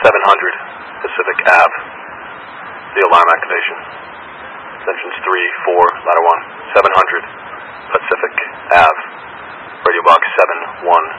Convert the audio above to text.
700 Pacific Ave. The alarm activation. Extensions 3, 4, ladder 1. 700 Pacific Ave. Radio box 7-1.